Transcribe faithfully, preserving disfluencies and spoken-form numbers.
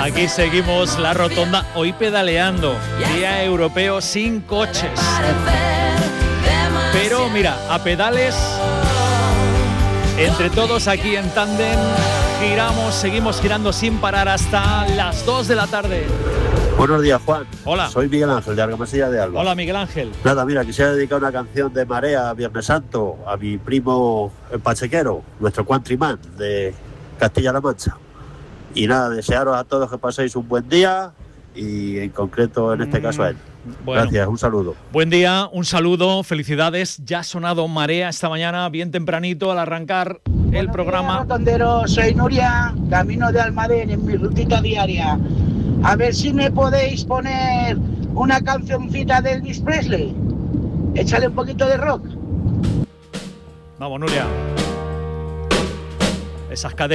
Aquí seguimos la rotonda, hoy pedaleando, día europeo sin coches. Pero mira, a pedales, entre todos aquí en tándem, giramos, seguimos girando sin parar hasta las dos de la tarde. Buenos días, Juan. Hola. Soy Miguel Ángel, de Argamasilla de Alba. Hola, Miguel Ángel. Nada, mira, quisiera dedicar una canción de Marea, Viernes Santo, a mi primo el Pachequero, nuestro countryman de Castilla-La Mancha. Y nada, desearos a todos que paséis un buen día y en concreto en este caso a él. Bueno, gracias, un saludo. Buen día, un saludo, felicidades. Ya ha sonado Marea esta mañana, bien tempranito al arrancar el Buenos programa. días, rotonderos, soy Nuria, camino de Almadén en mi rutita diaria. A ver si me podéis poner una cancioncita de Elvis Presley. Échale un poquito de rock. Vamos, Nuria. Esas cadenas.